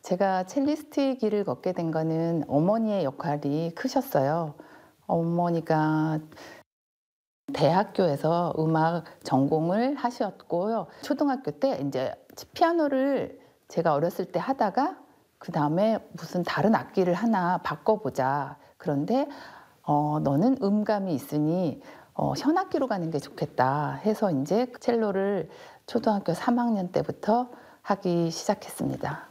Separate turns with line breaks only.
제가 첼리스트의 길을 걷게 된 거는 어머니의 역할이 크셨어요. 어머니가 대학교에서 음악 전공을 하셨고요. 초등학교 때 이제 피아노를 제가 어렸을 때 하다가 그다음에 무슨 다른 악기를 하나 바꿔보자. 그런데 너는 음감이 있으니 현악기로 가는 게 좋겠다 해서 이제 첼로를 초등학교 3학년 때부터 하기 시작했습니다.